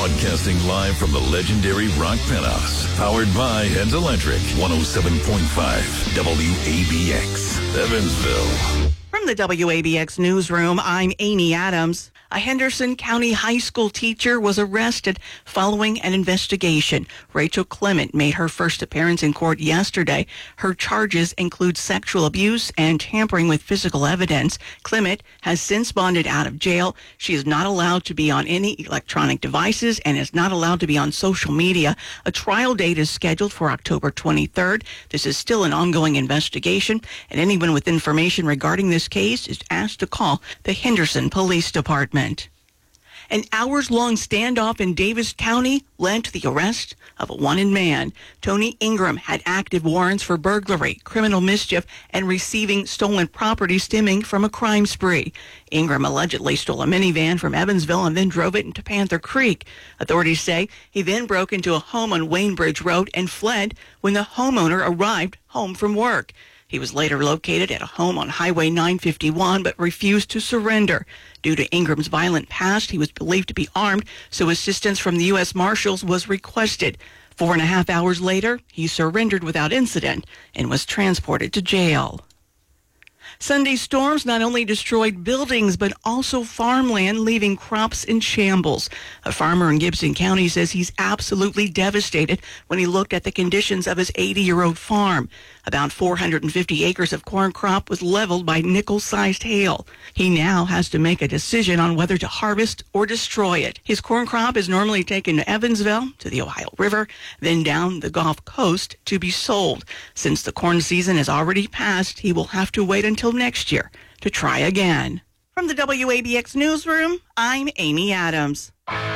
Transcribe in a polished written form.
Broadcasting live from the legendary Rock Penthouse. Powered by Heads Electric. 107.5 WABX. Evansville. From the WABX newsroom, I'm Amy Adams. A Henderson County high school teacher was arrested following an investigation. Rachel Clement made her first appearance in court yesterday. Her charges include sexual abuse and tampering with physical evidence. Clement has since bonded out of jail. She is not allowed to be on any electronic devices and is not allowed to be on social media. A trial date is scheduled for October 23rd. This is still an ongoing investigation, and anyone with information regarding this case is asked to call the Henderson Police Department. An hours-long standoff in Davis County led to the arrest of a wanted man. Tony Ingram had active warrants for burglary, criminal mischief, and receiving stolen property stemming from a crime spree. Ingram allegedly stole a minivan from Evansville and then drove it into Panther Creek. Authorities say he then broke into a home on Waynebridge Road and fled when the homeowner arrived home from work. He was later located at a home on Highway 951 but refused to surrender. Due to Ingram's violent past, he was believed to be armed, so assistance from the U.S. Marshals was requested. 4.5 hours later, he surrendered without incident and was transported to jail. Sunday's storms not only destroyed buildings, but also farmland, leaving crops in shambles. A farmer in Gibson County says he's absolutely devastated when he looked at the conditions of his 80-year-old farm. About 450 acres of corn crop was leveled by nickel-sized hail. He now has to make a decision on whether to harvest or destroy it. His corn crop is normally taken to Evansville, to the Ohio River, then down the Gulf Coast to be sold. Since the corn season has already passed, he will have to wait until next year to try again. From the WABX newsroom, I'm Amy Adams.